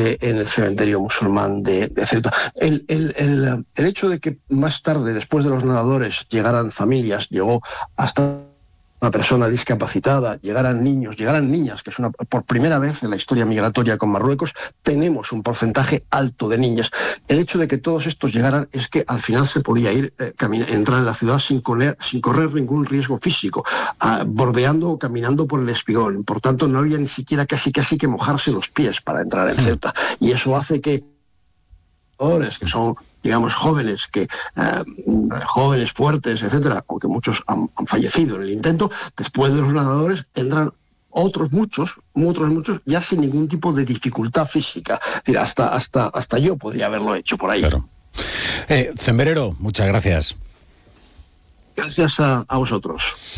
en el cementerio musulmán de Ceuta. El hecho de que más tarde, después de los nadadores, llegaran familias, llegó hasta una persona discapacitada, llegaran niños, llegaran niñas, que es por primera vez en la historia migratoria con Marruecos, tenemos un porcentaje alto de niñas. El hecho de que todos estos llegaran es que al final se podía entrar en la ciudad sin correr ningún riesgo físico, bordeando o caminando por el espigón. Por tanto, no había ni siquiera casi que mojarse los pies para entrar en Ceuta. Y eso hace que son, digamos, jóvenes, jóvenes, fuertes, etcétera, aunque muchos han fallecido en el intento, después de los nadadores entran otros muchos, ya sin ningún tipo de dificultad física. Es decir, hasta yo podría haberlo hecho por ahí. Claro. Cembrero, muchas gracias. Gracias a vosotros.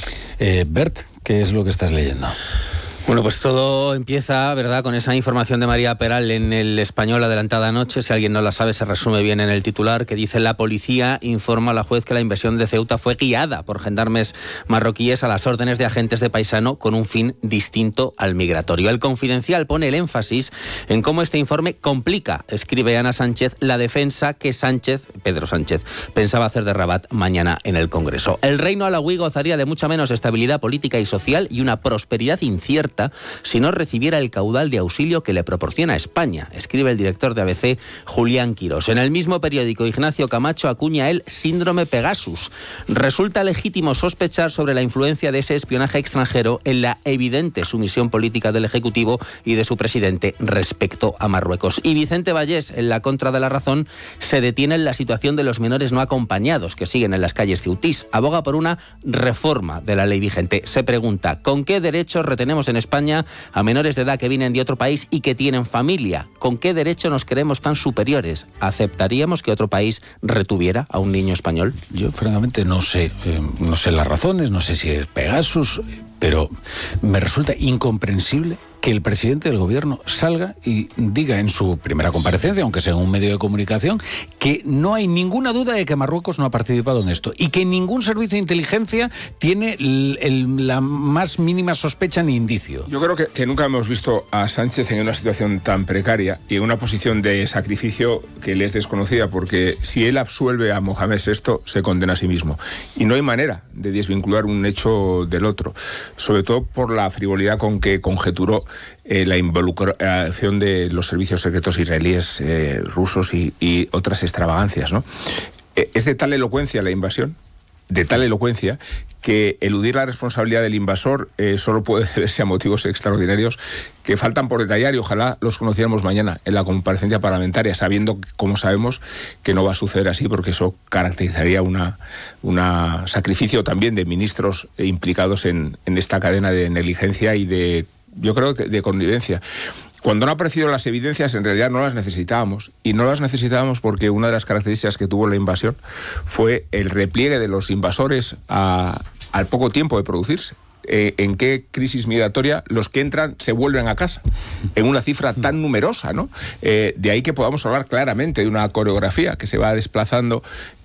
Bert, ¿qué es lo que estás leyendo? Bueno, pues todo empieza, ¿verdad?, con esa información de María Peral en El Español adelantada anoche. Si alguien no la sabe, se resume bien en el titular, que dice: la policía informa a la juez que la invasión de Ceuta fue guiada por gendarmes marroquíes a las órdenes de agentes de Paisano con un fin distinto al migratorio. El Confidencial pone el énfasis en cómo este informe complica, escribe Ana Sánchez, la defensa que Pedro Sánchez, pensaba hacer de Rabat mañana en el Congreso. El reino alauí gozaría de mucha menos estabilidad política y social y una prosperidad incierta si no recibiera el caudal de auxilio que le proporciona España, escribe el director de ABC, Julián Quirós. En el mismo periódico, Ignacio Camacho acuña el síndrome Pegasus. Resulta legítimo sospechar sobre la influencia de ese espionaje extranjero en la evidente sumisión política del Ejecutivo y de su presidente respecto a Marruecos. Y Vicente Vallés, en La Contra de la Razón, se detiene en la situación de los menores no acompañados que siguen en las calles ceutís. Aboga por una reforma de la ley vigente. Se pregunta: ¿con qué derechos retenemos en España a menores de edad que vienen de otro país y que tienen familia? ¿Con qué derecho nos creemos tan superiores? ¿Aceptaríamos que otro país retuviera a un niño español? Yo, francamente, no sé las razones, no sé si es Pegasus, pero me resulta incomprensible que el presidente del gobierno salga y diga en su primera comparecencia, aunque sea en un medio de comunicación, que no hay ninguna duda de que Marruecos no ha participado en esto y que ningún servicio de inteligencia tiene la más mínima sospecha ni indicio. Yo creo que nunca hemos visto a Sánchez en una situación tan precaria y en una posición de sacrificio que le es desconocida, porque si él absuelve a Mohamed VI, se condena a sí mismo. Y no hay manera de desvincular un hecho del otro, sobre todo por la frivolidad con que conjeturó la involucración de los servicios secretos israelíes, rusos y otras extravagancias, ¿no? Es de tal elocuencia la invasión, de tal elocuencia, que eludir la responsabilidad del invasor solo puede deberse a motivos extraordinarios que faltan por detallar, y ojalá los conociéramos mañana en la comparecencia parlamentaria, sabiendo, como sabemos, que no va a suceder así, porque eso caracterizaría un sacrificio también de ministros implicados en esta cadena de negligencia y yo creo que de connivencia. Cuando no han aparecido las evidencias, en realidad no las necesitábamos. Y no las necesitábamos porque una de las características que tuvo la invasión fue el repliegue de los invasores al poco tiempo de producirse. ¿En qué crisis migratoria los que entran se vuelven a casa? En una cifra tan numerosa, ¿no? De ahí que podamos hablar claramente de una coreografía que se va desplazando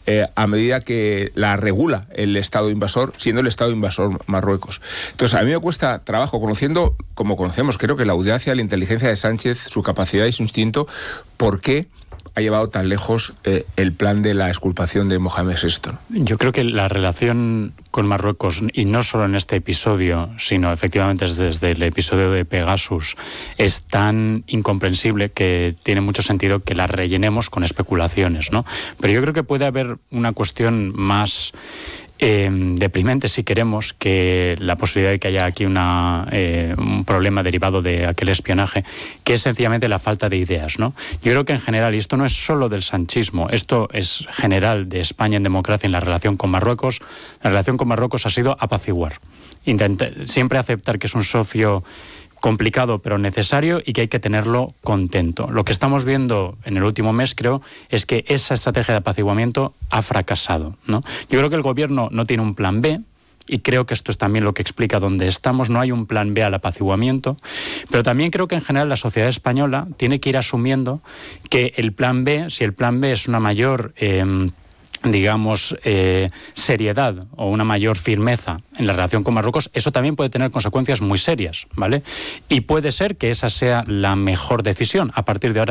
a medida que la regula el Estado invasor, siendo el Estado invasor Marruecos. Entonces, a mí me cuesta trabajo, conociendo, como conocemos, creo que la audacia, la inteligencia de Sánchez, su capacidad y su instinto, ¿por qué ha llevado tan lejos el plan de la exculpación de Mohamed VI? Yo creo que la relación con Marruecos, y no solo en este episodio, sino efectivamente desde el episodio de Pegasus, es tan incomprensible que tiene mucho sentido que la rellenemos con especulaciones, ¿no? Pero yo creo que puede haber una cuestión más deprimente, si queremos, que la posibilidad de que haya aquí un problema derivado de aquel espionaje, que es sencillamente la falta de ideas, ¿no? Yo creo que en general, y esto no es solo del sanchismo, esto es general de España en democracia en la relación con Marruecos. La relación con Marruecos ha sido apaciguar, siempre aceptar que es un socio complicado pero necesario y que hay que tenerlo contento. Lo que estamos viendo en el último mes, creo, es que esa estrategia de apaciguamiento ha fracasado, ¿no? Yo creo que el gobierno no tiene un plan B, y creo que esto es también lo que explica dónde estamos. No hay un plan B al apaciguamiento, pero también creo que en general la sociedad española tiene que ir asumiendo que el plan B, si el plan B es una mayor seriedad o una mayor firmeza en la relación con Marruecos, eso también puede tener consecuencias muy serias, ¿vale? Y puede ser que esa sea la mejor decisión a partir de ahora.